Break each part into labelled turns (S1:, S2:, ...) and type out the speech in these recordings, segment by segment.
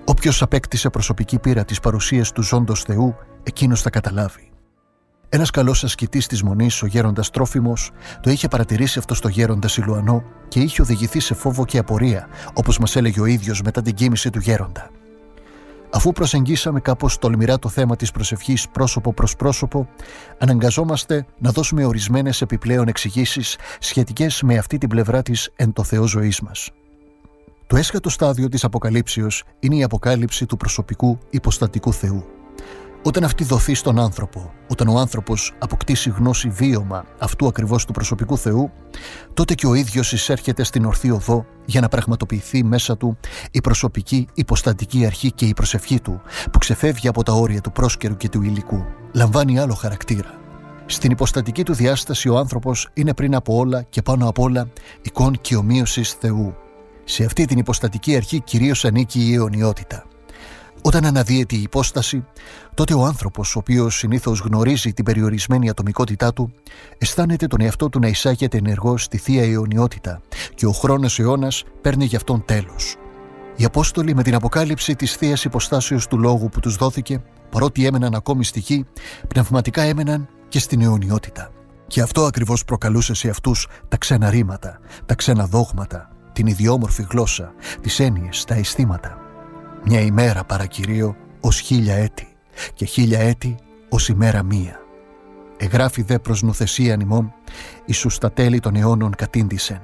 S1: Όποιος απέκτησε προσωπική πείρα της παρουσίας του ζώντος Θεού, εκείνος θα καταλάβει. Ένας καλός ασκητής της Μονής, ο γέροντας Τρόφιμος, το είχε παρατηρήσει αυτό στο γέροντα Σιλουανό και είχε οδηγηθεί σε φόβο και απορία, όπως μας έλεγε ο ίδιος μετά την κοίμηση του γέροντα. Αφού προσεγγίσαμε κάπως τολμηρά το θέμα της προσευχής πρόσωπο προς πρόσωπο, αναγκαζόμαστε να δώσουμε ορισμένες επιπλέον εξηγήσεις σχετικές με αυτή την πλευρά της εν το Θεό ζωής μας. Το έσχατο στάδιο της αποκαλύψεως είναι η αποκάλυψη του προσωπικού υποστατικού Θεού. Όταν αυτή δοθεί στον άνθρωπο, όταν ο άνθρωπος αποκτήσει γνώση βίωμα αυτού ακριβώς του προσωπικού Θεού, τότε και ο ίδιος εισέρχεται στην ορθή οδό για να πραγματοποιηθεί μέσα του η προσωπική υποστατική αρχή και η προσευχή του, που ξεφεύγει από τα όρια του πρόσκαιρου και του υλικού. Λαμβάνει άλλο χαρακτήρα. Στην υποστατική του διάσταση ο άνθρωπος είναι πριν από όλα και πάνω απ' όλα εικόν και ομοίωσης Θεού. Σε αυτή την υποστατική αρχή κυρίως ανήκει η αιωνιότητα. Όταν αναδύεται η υπόσταση, τότε ο άνθρωπος, ο οποίος συνήθως γνωρίζει την περιορισμένη ατομικότητά του, αισθάνεται τον εαυτό του να εισάγεται ενεργώς στη Θεία Αιωνιότητα και ο χρόνος αιώνας παίρνει γι' αυτόν τέλος. Οι Απόστολοι με την αποκάλυψη της Θείας Υποστάσεως του Λόγου που τους δόθηκε, παρότι έμεναν ακόμη στη γη, πνευματικά έμεναν και στην αιωνιότητα. Και αυτό ακριβώς προκαλούσε σε αυτούς τα ξένα ρήματα, τα ξένα δόγματα, την ιδιόμορφη γλώσσα, τις έννοιες, τα αισθήματα. Μια ημέρα παρακυρίο ως 1000 έτη και 1000 έτη ως ημέρα μία. Εγγράφει δε προς νουθεσίαν ημών, Ιησούς τα τέλη των αιώνων κατήντησεν.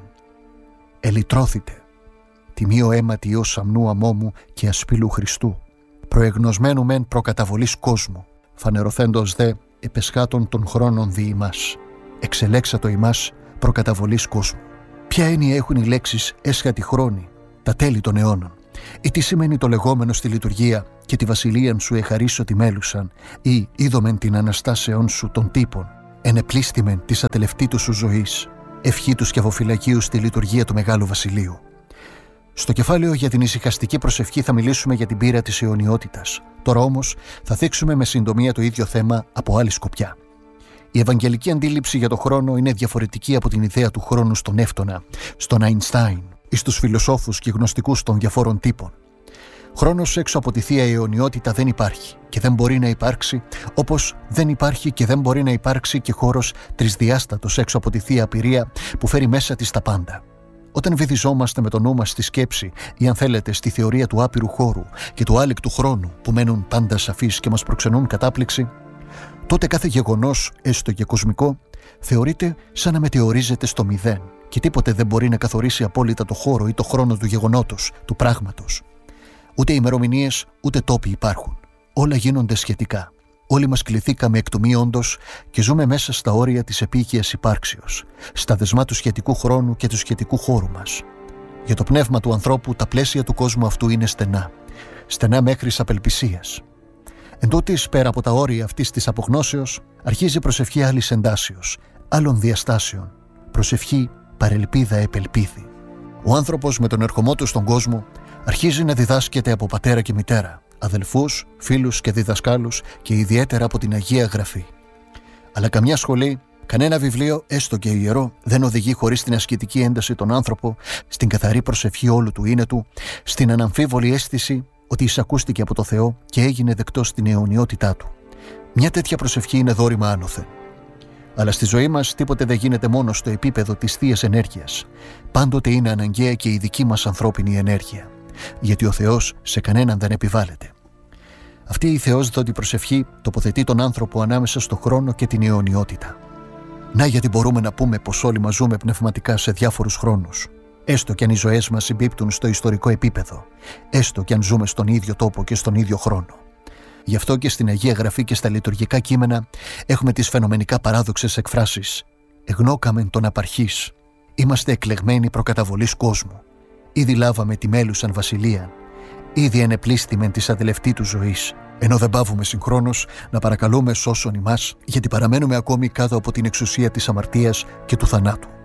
S1: Ελυτρώθητε, τιμίο αίματι ως αμνού αμόμου και ασπίλου Χριστού, προεγνωσμένου μεν προκαταβολής κόσμου, φανερωθέντος δε επεσχάτων των χρόνων δι' ημάς, εξελέξατο ημάς προκαταβολής κόσμου. Ποια έννοια έχουν οι λέξεις έσχατη χρόνη, τα τέλη των αιώνων, ή τι σημαίνει το λεγόμενο στη λειτουργία και τη βασιλείαν σου εχαρίσω τη μέλουσαν, ή είδομεν την αναστάσεων σου των τύπων, ενεπλίστημεν της ατελευτήτου σου ζωής, ευχή του σκευοφυλακίου στη λειτουργία του Μεγάλου Βασιλείου. Στο κεφάλαιο για την ησυχαστική προσευχή θα μιλήσουμε για την πείρα της αιωνιότητας. Τώρα όμως θα θίξουμε με συντομία το ίδιο θέμα από άλλη σκοπιά. Η ευαγγελική αντίληψη για το χρόνο είναι διαφορετική από την ιδέα του χρόνου στον Εύτονα, στον Αϊνστάιν ή στους φιλοσόφους και γνωστικούς των διαφόρων τύπων. Χρόνος έξω από τη Θεία Αιωνιότητα δεν υπάρχει και δεν μπορεί να υπάρξει, όπως δεν υπάρχει και δεν μπορεί να υπάρξει και χώρος τρισδιάστατος έξω από τη Θεία Απειρία που φέρει μέσα της τα πάντα. Όταν βυθιζόμαστε με το νου μας στη σκέψη ή αν θέλετε στη θεωρία του άπειρου χώρου και του άλεκτου χρόνου που μένουν πάντα σαφείς και μας προξενούν κατάπληξη, τότε κάθε γεγονός, έστω και κοσμικό, θεωρείται σαν να μετεωρίζεται στο μηδέν και τίποτε δεν μπορεί να καθορίσει απόλυτα το χώρο ή το χρόνο του γεγονότος, του πράγματος. Ούτε ημερομηνίες ούτε τόποι υπάρχουν. Όλα γίνονται σχετικά. Όλοι μας κληθήκαμε εκ του μη όντως και ζούμε μέσα στα όρια της επίκαιας υπάρξεως, στα δεσμά του σχετικού χρόνου και του σχετικού χώρου μας. Για το πνεύμα του ανθρώπου τα πλαίσια του κόσμου αυτού είναι στενά. Στενά μέχρι απελπισίας. Εν τούτοις, πέρα από τα όρια αυτής της απογνώσεως, αρχίζει προσευχή άλλης εντάσεως, άλλων διαστάσεων. Προσευχή παρελπίδα επελπίδη. Ο άνθρωπος με τον ερχομό του στον κόσμο αρχίζει να διδάσκεται από πατέρα και μητέρα, αδελφούς, φίλους και διδασκάλους και ιδιαίτερα από την Αγία Γραφή. Αλλά καμιά σχολή, κανένα βιβλίο, έστω και ιερό, δεν οδηγεί χωρίς την ασκητική ένταση τον άνθρωπο στην καθαρή προσευχή όλου του είναι του, στην αναμφίβολη αίσθηση ότι εισακούστηκε από το Θεό και έγινε δεκτός στην αιωνιότητά του. Μια τέτοια προσευχή είναι δώρημα άνωθεν. Αλλά στη ζωή μας τίποτε δεν γίνεται μόνο στο επίπεδο της Θείας Ενέργειας. Πάντοτε είναι αναγκαία και η δική μας ανθρώπινη ενέργεια. Γιατί ο Θεός σε κανέναν δεν επιβάλλεται. Αυτή η θεόσδοτη προσευχή τοποθετεί τον άνθρωπο ανάμεσα στο χρόνο και την αιωνιότητα. Να γιατί μπορούμε να πούμε πως όλοι μας ζούμε πνευματικά σε διάφορους χρόνους. Έστω κι αν οι ζωές μας συμπίπτουν στο ιστορικό επίπεδο. Έστω κι αν ζούμε στον ίδιο τόπο και στον ίδιο χρόνο. Γι' αυτό και στην Αγία Γραφή και στα λειτουργικά κείμενα έχουμε τις φαινομενικά παράδοξες εκφράσεις. Εγνώκαμεν τον απαρχής. Είμαστε εκλεγμένοι προκαταβολής κόσμου. Ήδη λάβαμε τη μέλουσαν βασιλεία. Ήδη ενεπλίστημεν της αδελευτήτου ζωής. Ενώ δεν παύουμε συγχρόνως να παρακαλούμε σώσον ημάς, γιατί παραμένουμε ακόμη κάτω από την εξουσία της αμαρτίας και του θανάτου.